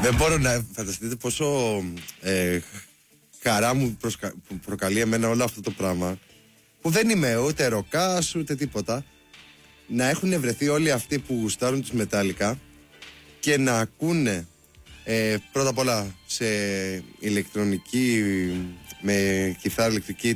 Δεν μπορώ να φανταστείτε πόσο χαρά μου προκαλεί εμένα όλο αυτό το πράγμα, που δεν είμαι ούτε ροκάς ούτε τίποτα, να έχουν βρεθεί όλοι αυτοί που γουστάρουν τους Metallica και να ακούνε πρώτα απ' όλα σε ηλεκτρονική, με κιθάρα ηλεκτρική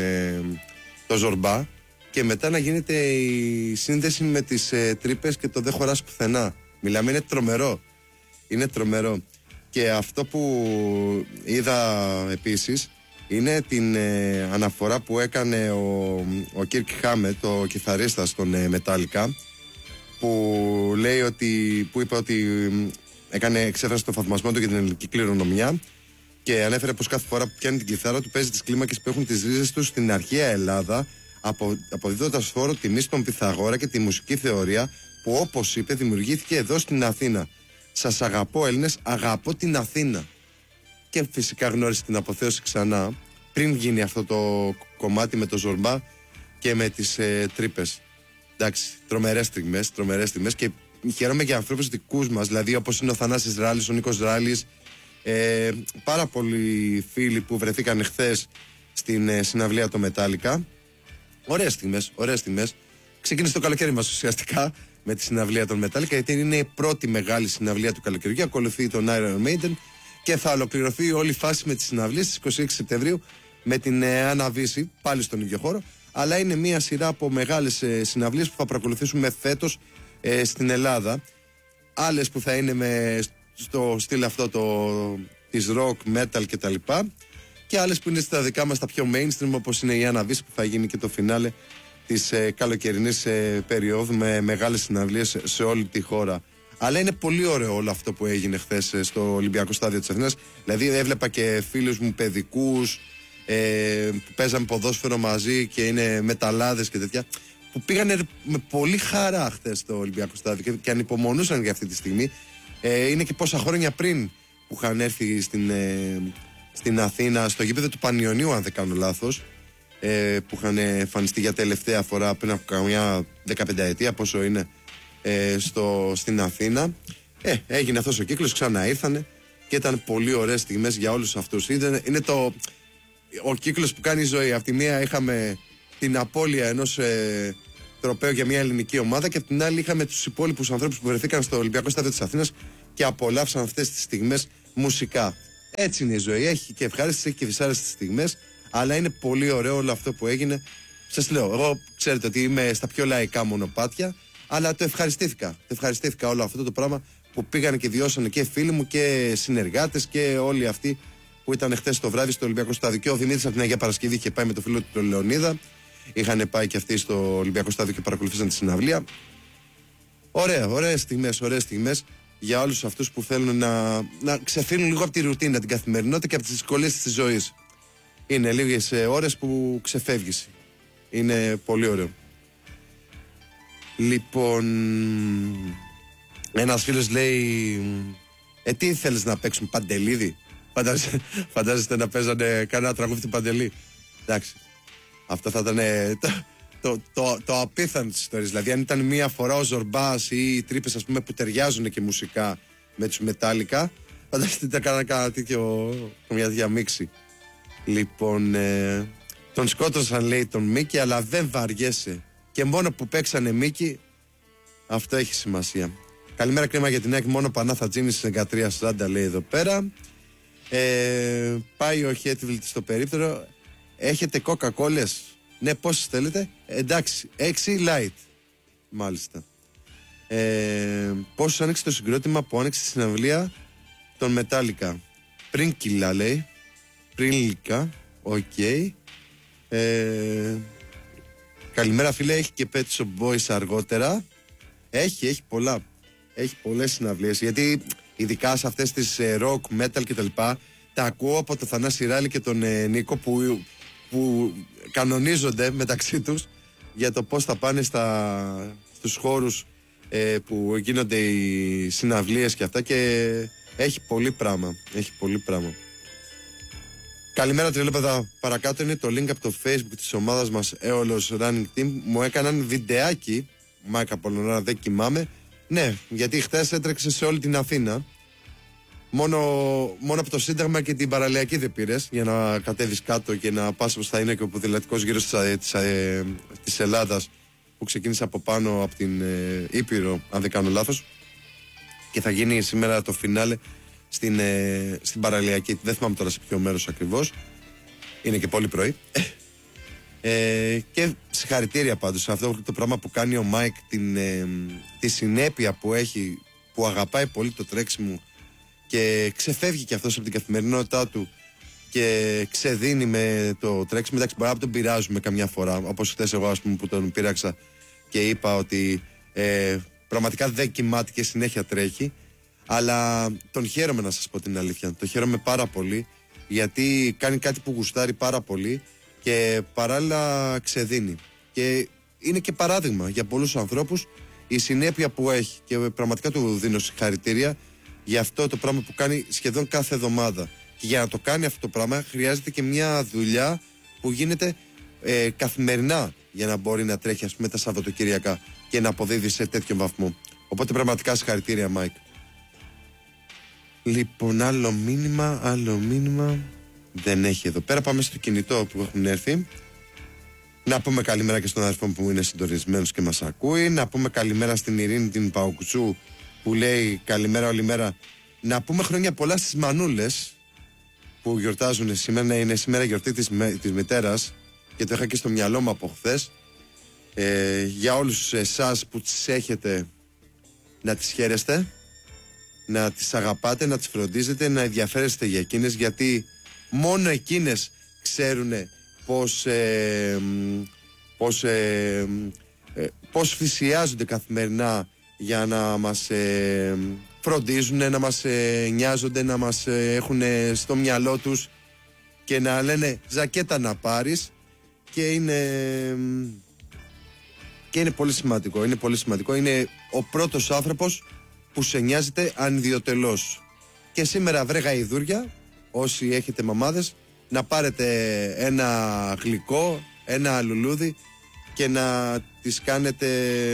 το ζορμπά, και μετά να γίνεται η σύνδεση με τις τρύπες και το δεν χωράς πουθενά. Μιλάμε, είναι τρομερό. Είναι τρομερό. Και αυτό που είδα επίσης είναι την αναφορά που έκανε ο Kirk Hammett, ο κιθαρίστας των Metallica, που λέει που είπε ότι εξέφρασε το θαυμασμό του για την ελληνική κληρονομιά, και ανέφερε πως κάθε φορά που πιάνει την κιθάρα του παίζει τις κλίμακες που έχουν τις ρίζες του στην αρχαία Ελλάδα, αποδίδοντας φόρο τιμή στον Πυθαγόρα και τη μουσική θεωρία που, όπως είπε, δημιουργήθηκε εδώ στην Αθήνα. Σας αγαπώ Έλληνες, αγαπώ την Αθήνα. Και φυσικά γνώρισε την αποθέωση ξανά, πριν γίνει αυτό το κομμάτι με το ζορμπά και με τις τρύπες. Εντάξει, τρομερές στιγμές, και χαίρομαι για ανθρώπους δικούς μας, δηλαδή όπως είναι ο Θανάσης Ράλης, ο Νίκος Ράλης, πάρα πολλοί φίλοι που βρεθήκαν χθες στην συναυλία των Metallica. Ωραίες στιγμές. Ξεκίνησε το καλοκαίρι μας ουσιαστικά με τη συναυλία των Metallica, γιατί είναι η πρώτη μεγάλη συναυλία του καλοκαιριού. Ακολουθεί τον Iron Maiden και θα ολοκληρωθεί όλη η φάση με τις συναυλίες στις 26 Σεπτεμβρίου με την Anna Vysi, πάλι στον ίδιο χώρο. Αλλά είναι μια σειρά από μεγάλες συναυλίες που θα παρακολουθήσουμε φέτος στην Ελλάδα. Άλλες που θα είναι στο στυλ αυτό της rock, metal κτλ. Και άλλες που είναι στα δικά μας τα πιο mainstream, όπως είναι η Anna Vysi, που θα γίνει και το φινάλε της καλοκαιρινής περίοδου με μεγάλες συναυλίες σε όλη τη χώρα. Αλλά είναι πολύ ωραίο όλο αυτό που έγινε χθες στο Ολυμπιακό Στάδιο της Αθήνας. Δηλαδή έβλεπα και φίλους μου παιδικούς που παίζαν ποδόσφαιρο μαζί και είναι μεταλλάδες και τέτοια, που πήγανε με πολύ χαρά χθες στο Ολυμπιακό Στάδιο και ανυπομονούσαν για αυτή τη στιγμή. Είναι και πόσα χρόνια πριν που είχαν έρθει στην Αθήνα, στο γήπεδο του Πανιωνίου, αν δεν κάνω λάθος, που είχαν εμφανιστεί για τελευταία φορά πριν από καμιά 15 ετία, πόσο είναι, στην Αθήνα. Έγινε αυτός ο κύκλος, ξανά ήρθανε και ήταν πολύ ωραίες στιγμές για όλους αυτούς. Είναι ο κύκλος που κάνει η ζωή. Από τη μία είχαμε την απώλεια ενός τροπαίου για μια ελληνική ομάδα, και από την άλλη είχαμε τους υπόλοιπους ανθρώπους που βρεθήκαν στο Ολυμπιακό Στάδιο της Αθήνας και απολαύσαν αυτές τις στιγμές μουσικά. Έτσι είναι η ζωή. Έχει και ευχάριστες, έχει και δυσάρεστες στιγμές, αλλά είναι πολύ ωραίο όλο αυτό που έγινε. Σας λέω, εγώ ξέρετε ότι είμαι στα πιο λαϊκά μονοπάτια, αλλά το ευχαριστήθηκα όλο αυτό το πράγμα που πήγαν και βιώσανε και φίλοι μου και συνεργάτες και όλοι αυτοί που ήταν χθες το βράδυ στο Ολυμπιακό Στάδιο. Και ο Δημήτρης από την Αγία Παρασκευή είχε πάει με το φίλο του τον Λεωνίδα. Είχαν πάει και αυτοί στο Ολυμπιακό Στάδιο και παρακολουθήσαν τη συναυλία. Ωραίες στιγμές για όλους αυτούς που θέλουν να ξεφύγουν λίγο από τη ρουτίνα, την καθημερινότητα και από τις δυσκολίες της ζωής. Είναι λίγες ώρες που ξεφεύγεις. Είναι πολύ ωραίο. Λοιπόν, ένας φίλος λέει, τι θέλεις να παίξουν, Παντελίδη? Φαντάζεστε να παίζανε κανένα τραγούδι του Παντελή? Εντάξει, αυτό θα ήταν το απίθανο της ιστορίας. Δηλαδή, αν ήταν μία φορά ο Ζορμπάς ή οι τρύπες, ας πούμε, που ταιριάζουν και μουσικά με τους Metallica, φαντάζεστε να κάνανε κανένα τέτοιο, μια διαμίξη. Λοιπόν, τον σκότωσαν, λέει, τον Μίκη, αλλά δεν βαριέσαι. Και μόνο που παίξανε Μίκη, αυτό έχει σημασία. Καλημέρα, κρίμα για την ΑΕΚ, μόνο πανά θα τζίνει στις 13:40, λέει εδώ πέρα. Πάει ο Χέτβιλτ στο περίπτερο. Έχετε κόκα-κόλες? Ναι, πόσες θέλετε? Εντάξει, 6 light. Μάλιστα. Πόσους άνοιξε το συγκρότημα που άνοιξε στη συναυλία των Metallica? Πριν κιλά, λέει. Πριν λίκα. Οκ. Καλημέρα, φίλε. Έχει και Pet Shop Boys αργότερα. Έχει πολλά. Έχει πολλές συναυλίες. Γιατί ειδικά σε αυτές τις rock, metal κτλ. Τα ακούω από τον Θανάση Ράλη και τον Νίκο που κανονίζονται μεταξύ τους για το πώς θα πάνε στους χώρους που γίνονται οι συναυλίες και αυτά, και έχει πολύ πράγμα. Καλημέρα, τρελόπεδα. Παρακάτω είναι το link από το Facebook της ομάδας μας Aeolos Running Team. Μου έκαναν βιντεάκι, Μάικα Πολωνάρα, δεν κοιμάμαι. Ναι, γιατί χτες έτρεξε σε όλη την Αθήνα Μόνο από το Σύνταγμα και την παραλιακή δεν πήρες για να κατέβεις κάτω και να πας όπως θα είναι και ο ποδηλατικός γύρω της Ελλάδας, που ξεκίνησε από πάνω από την Ήπειρο, αν δεν κάνω λάθος, και θα γίνει σήμερα το φινάλε στην παραλιακή. Δεν θυμάμαι τώρα σε ποιο μέρος ακριβώς. Είναι και πολύ πρωί. Και συγχαρητήρια πάντως σε αυτό το πράγμα που κάνει ο Μάικ, τη συνέπεια που έχει, που αγαπάει πολύ το τρέξιμο και ξεφεύγει και αυτός από την καθημερινότητά του και ξεδίνει με το τρέξιμο. Εντάξει, μπορεί να τον πειράζουμε καμιά φορά, όπως χθες εγώ, ας πούμε, που τον πείραξα και είπα ότι πραγματικά δεν κοιμάται και συνέχεια τρέχει, αλλά τον χαίρομαι, να σας πω την αλήθεια. Τον χαίρομαι πάρα πολύ, γιατί κάνει κάτι που γουστάρει πάρα πολύ και παράλληλα ξεδίνει. Και είναι και παράδειγμα για πολλούς ανθρώπους η συνέπεια που έχει, και πραγματικά του δίνω συγχαρητήρια για αυτό το πράγμα που κάνει σχεδόν κάθε εβδομάδα. Και για να το κάνει αυτό το πράγμα χρειάζεται και μια δουλειά που γίνεται καθημερινά για να μπορεί να τρέχει, ας πούμε, τα Σαββατοκυριακά και να αποδίδει σε τέτοιο βαθμό. Οπότε πραγματικά συγχαρητήρια, Μάικ. Λοιπόν, άλλο μήνυμα δεν έχει εδώ πέρα. Πάμε στο κινητό που έχουν έρθει. Να πούμε καλημέρα και στον αδερφό που είναι συντονισμένος και μας ακούει. Να πούμε καλημέρα στην Ειρήνη την Παουκτσού που λέει καλημέρα όλη μέρα. Να πούμε χρόνια πολλά στις μανούλες που γιορτάζουν σήμερα. Είναι σήμερα γιορτή της μητέρας και το είχα και στο μυαλό μου από χθες. Για όλους εσάς που τις έχετε, να τις χαίρεστε, να τις αγαπάτε, να τις φροντίζετε, να ενδιαφέρεστε για εκείνες, γιατί μόνο εκείνες ξέρουν πώς θυσιάζονται καθημερινά για να μας φροντίζουν, να μας νοιάζονται, να μας έχουν στο μυαλό τους και να λένε ζακέτα να πάρεις, και είναι πολύ σημαντικό. Είναι πολύ σημαντικό. Είναι ο πρώτος άνθρωπος που σε νοιάζεται ανιδιοτελώς. Και σήμερα, βρε γαϊδούρια, όσοι έχετε μαμάδες, να πάρετε ένα γλυκό, ένα λουλούδι και να τις κάνετε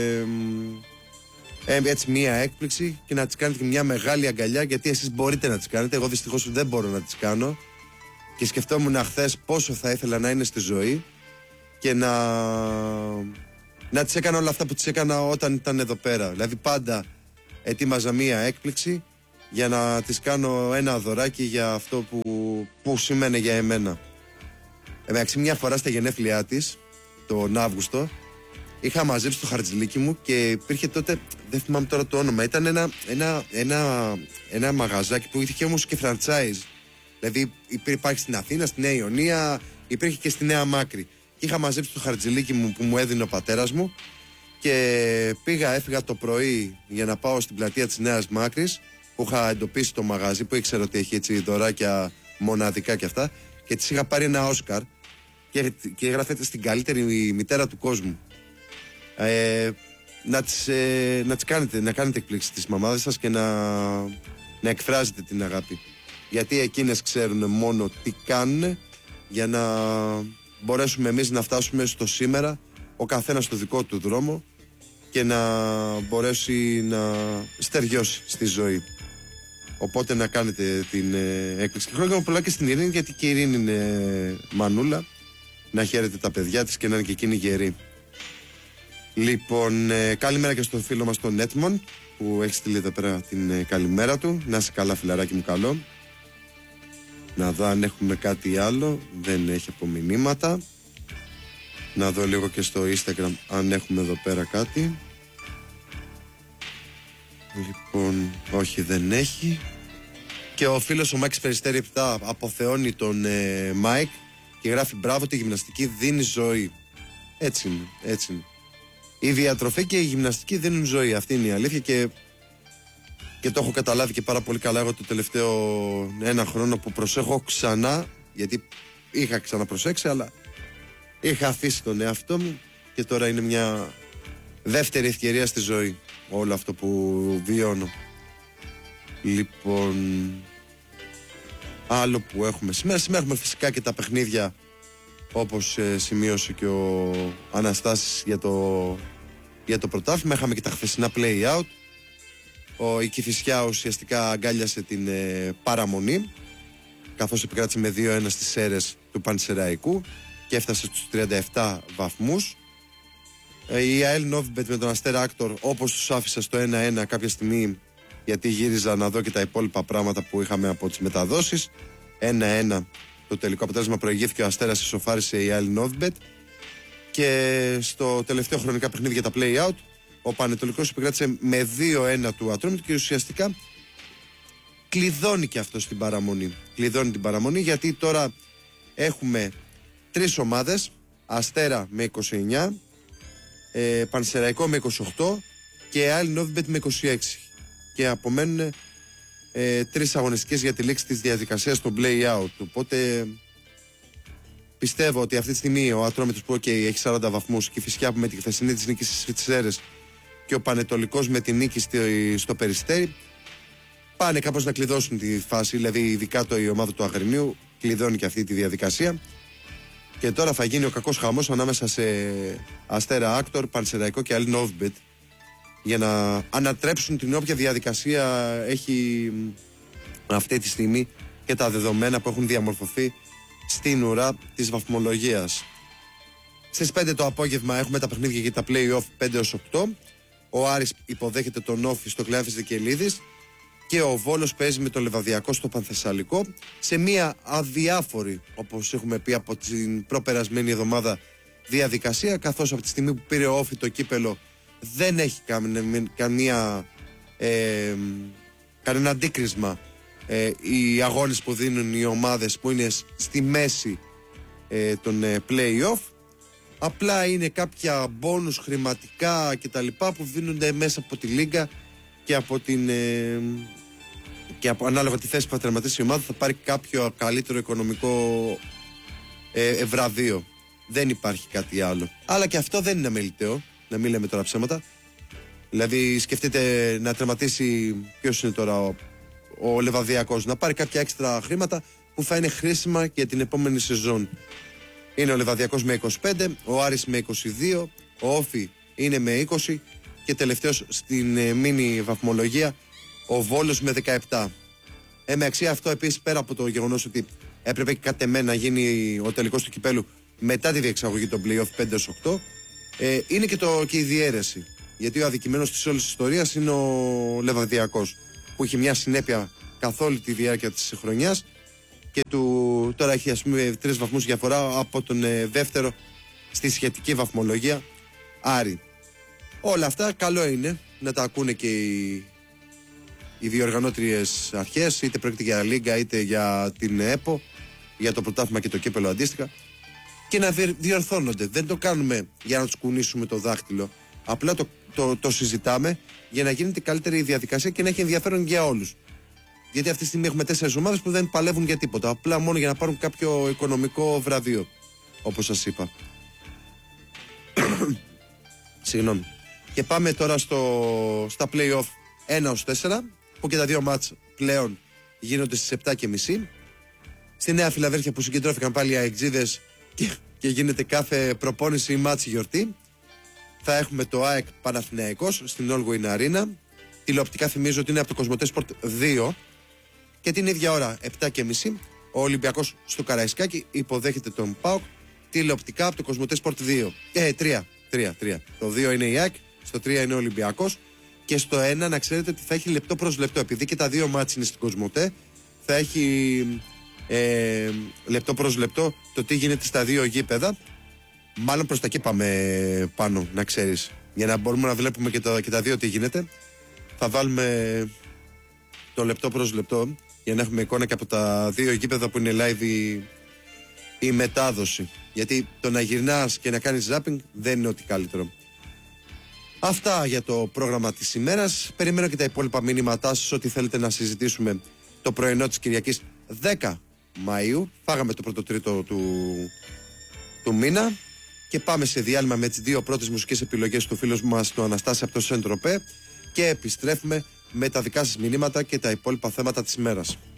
έτσι μία έκπληξη και να τις κάνετε μια μεγάλη αγκαλιά, γιατί εσείς μπορείτε να τις κάνετε. Εγώ δυστυχώς δεν μπορώ να τις κάνω και σκεφτόμουν χθες πόσο θα ήθελα να είναι στη ζωή και να τις έκανα όλα αυτά που τις έκανα όταν ήταν εδώ πέρα. Δηλαδή πάντα ετοίμαζα μία έκπληξη για να της κάνω ένα δωράκι για αυτό που σημαίνει για εμένα. Εντάξει, μια φορά στα γενέθλιά της, τον Αύγουστο, είχα μαζέψει το χαρτζηλίκι μου και υπήρχε τότε, δεν θυμάμαι τώρα το όνομα, ήταν ένα μαγαζάκι που είχε όμως και franchise. Δηλαδή υπάρχει στην Αθήνα, στη Νέα Ιωνία, υπήρχε και στη Νέα Μάκρη. Και είχα μαζέψει το χαρτζηλίκι μου που μου έδινε ο πατέρας μου και έφυγα το πρωί για να πάω στην πλατεία της Νέας Μάκρης, που είχα εντοπίσει το μαγαζί, που ήξερα ότι έχει έτσι δωράκια μοναδικά και αυτά, και της είχα πάρει ένα Όσκαρ και έγραφε στην καλύτερη μητέρα του κόσμου. Να κάνετε εκπλήξεις στις μαμάδες σας και να εκφράζετε την αγάπη, γιατί εκείνες ξέρουν μόνο τι κάνουν για να μπορέσουμε εμείς να φτάσουμε στο σήμερα, ο καθένας στο δικό του δρόμο, και να μπορέσει να στεριώσει στη ζωή. Οπότε να κάνετε την έκπληξη. Και χρόνια πολλά και στην Ειρήνη, γιατί και η Ειρήνη είναι μανούλα. Να χαίρετε τα παιδιά της και να είναι και εκείνη γερή. Λοιπόν, καλημέρα και στον φίλο μας τον Νέτμον, που έχει στείλει εδώ πέρα την καλημέρα του. Να είσαι καλά, φιλαράκι μου, καλό. Να δω αν έχουμε κάτι άλλο. Δεν έχει απομηνύματα. Να δω λίγο και στο Instagram αν έχουμε εδώ πέρα κάτι. Λοιπόν, όχι, δεν έχει. Και ο φίλος ο Μάκης Περιστέρη 7 αποθεώνει τον Μάικ και γράφει μπράβο, τη γυμναστική δίνει ζωή. Έτσι είναι. Η διατροφή και η γυμναστική δίνουν ζωή. Αυτή είναι η αλήθεια και το έχω καταλάβει και πάρα πολύ καλά εγώ το τελευταίο ένα χρόνο που προσέχω ξανά, γιατί είχα ξαναπροσέξει, αλλά είχα αφήσει τον εαυτό μου και τώρα είναι μια δεύτερη ευκαιρία στη ζωή όλο αυτό που βιώνω. Λοιπόν, άλλο που έχουμε σήμερα έχουμε φυσικά και τα παιχνίδια, όπως σημείωσε και ο Αναστάσης για το πρωτάθλημα. Είχαμε και τα χθεσινά play-out η Κηφισιά ουσιαστικά αγκάλιασε την παραμονή, καθώς επικράτησε με 2-1 στις αίρες του Πανσεραϊκού και έφτασε στους 37 βαθμούς. Η ΑΕΛ Νόβιμπετ με τον Αστέρα Άκτορ, όπως τους άφησα στο 1-1 κάποια στιγμή, γιατί γύριζα να δω και τα υπόλοιπα πράγματα που είχαμε από τις μεταδόσεις. 1-1 το τελικό αποτέλεσμα, προηγήθηκε ο Αστέρας, ισοφάρισε η ΑΕΛ Νόβιμπετ. Και στο τελευταίο χρονικά παιχνίδι για τα play-out, ο Πανετολικός επικράτησε με 2-1 του Ατρόμητου και ουσιαστικά κλειδώνει και αυτό στην παραμονή. Κλειδώνει την παραμονή, γιατί τώρα έχουμε 3 ομάδες, Αστέρα με 29, Πανσεραϊκό με 28 και ΑΕΛ Νόβιμπετ με 26. Και απομένουν 3 αγωνιστικές για τη λήξη της διαδικασίας στο play-out. Οπότε πιστεύω ότι αυτή τη στιγμή ο Ατρόμητος που έχει 40 βαθμούς και η Κηφισιά που με τη χθεσινή της νίκη στις Φιτσέρες και ο Πανετολικός με τη νίκη στο Περιστέρι πάνε κάπως να κλειδώσουν τη φάση, δηλαδή ειδικά η ομάδα του Αγρινίου κλειδώνει και αυτή τη διαδικασία. Και τώρα θα γίνει ο κακός χαμός ανάμεσα σε Αστέρα Άκτορ, Πανσεραϊκό και ΑΕΛ Νόβιμπετ για να ανατρέψουν την όποια διαδικασία έχει αυτή τη στιγμή και τα δεδομένα που έχουν διαμορφωθεί στην ουρά της βαθμολογίας. Στις 5 το απόγευμα έχουμε τα παιχνίδια για τα play-off 5-8. Ο Άρης υποδέχεται τον Όφη στο Κλεάφης Δικελίδης και ο Βόλος παίζει με τον Λεβαδιακό στο Πανθεσσαλικό σε μια αδιάφορη, όπως έχουμε πει από την προπερασμένη εβδομάδα, διαδικασία, καθώς από τη στιγμή που πήρε ο Όφη το κύπελο δεν έχει κανένα αντίκρισμα οι αγώνες που δίνουν οι ομάδες που είναι στη μέση των play-off. Απλά είναι κάποια μπόνους χρηματικά κτλ που δίνονται μέσα από τη Λίγκα και από την και ανάλογα τη θέση που θα τερματίσει η ομάδα θα πάρει κάποιο καλύτερο οικονομικό βραβείο. Δεν υπάρχει κάτι άλλο. Αλλά και αυτό δεν είναι αμεληταίο, να μην λέμε τώρα ψέματα. Δηλαδή σκεφτείτε να τερματίσει, ποιος είναι τώρα ο Λεβαδιακός, να πάρει κάποια έξτρα χρήματα που θα είναι χρήσιμα για την επόμενη σεζόν. Είναι ο Λεβαδιακός με 25, ο Άρης με 22, ο Όφη είναι με 20 και τελευταίος στην μίνι βαθμολογία ο Βόλος με 17. Με αξία αυτό επίσης, πέρα από το γεγονός ότι έπρεπε κατ' εμέ να γίνει ο τελικός του κυπέλου μετά τη διεξαγωγή των play-off 5-8, είναι και η διαίρεση. Γιατί ο αδικημένος της όλης της ιστορίας είναι ο Λεβαδιακός, που είχε μια συνέπεια καθ' όλη τη διάρκεια της χρονιάς και τώρα έχει ας πούμε 3 βαθμούς διαφορά από τον δεύτερο στη σχετική βαθμολογία Άρη. Όλα αυτά καλό είναι να τα ακούνε και οι διοργανώτριες αρχές, είτε πρόκειται για Λίγκα είτε για την ΕΠΟ, για το πρωτάθλημα και το κύπελο αντίστοιχα, και να διορθώνονται. Δεν το κάνουμε για να τους κουνήσουμε το δάχτυλο, απλά το συζητάμε για να γίνεται καλύτερη η διαδικασία και να έχει ενδιαφέρον για όλους. Γιατί αυτή τη στιγμή έχουμε 4 ομάδες που δεν παλεύουν για τίποτα, απλά μόνο για να πάρουν κάποιο οικονομικό βραβείο, όπως σας είπα. Συγγνώμη. Και πάμε τώρα στα play-off 1-4, που και τα 2 μάτς πλέον γίνονται στις 7:30. Στη Νέα Φιλαδέλφια που συγκεντρώθηκαν πάλι οι αεξίδες και γίνεται κάθε προπόνηση ή μάτς γιορτή, θα έχουμε το ΑΕΚ Παναθηναϊκός στην Όλγουιν Αρίνα. Τηλεοπτικά θυμίζω ότι είναι από το Κοσμοτέ Σπορτ 2 και την ίδια ώρα 7:30 ο Ολυμπιακός στο Καραϊσκάκι υποδέχεται τον ΠΑΟΚ τηλεοπτικά από το Κοσμοτέ Σπορτ 2. 3. Το 2 είναι η ΑΕΚ, στο 3 είναι ο Ολυμπιακός και στο 1 να ξέρετε ότι θα έχει λεπτό προς λεπτό, επειδή και τα 2 μάτς είναι στην Κοσμοτέ, θα έχει λεπτό προς λεπτό το τι γίνεται στα 2 γήπεδα. Μάλλον προς τα εκεί πάμε πάνω, να ξέρεις, για να μπορούμε να βλέπουμε και τα 2 τι γίνεται. Θα βάλουμε το λεπτό προς λεπτό για να έχουμε εικόνα και από τα 2 γήπεδα που είναι live η μετάδοση. Γιατί το να γυρνάς και να κάνεις zapping δεν είναι ό,τι καλύτερο. Αυτά για το πρόγραμμα της ημέρας. Περιμένω και τα υπόλοιπα μήνυματά σας, ό,τι θέλετε να συζητήσουμε το πρωινό της Κυριακής 10 Μαΐου. Φάγαμε το πρώτο τρίτο του μήνα και πάμε σε διάλειμμα με τις 2 πρώτες μουσικές επιλογές του φίλου μας του Αναστάση από το Σεντροπέ και επιστρέφουμε με τα δικά σας μηνύματα και τα υπόλοιπα θέματα της ημέρας.